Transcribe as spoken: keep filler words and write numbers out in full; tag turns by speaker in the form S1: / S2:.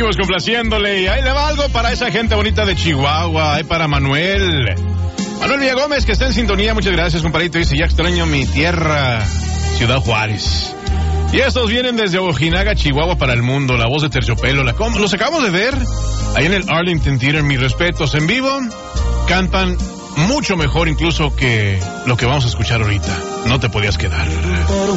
S1: seguimos complaciéndole. Y ahí le va algo para esa gente bonita de Chihuahua. Ahí para Manuel. Manuel Villagómez, que está en sintonía. Muchas gracias, compadrito. Dice, ya extraño mi tierra, Ciudad Juárez. Y estos vienen desde Ojinaga, Chihuahua, para el mundo. La voz de Terciopelo. La com- los acabamos de ver ahí en el Arlington Theater. Mis respetos. En vivo, cantan mucho mejor incluso que lo que vamos a escuchar ahorita. No te podías quedar.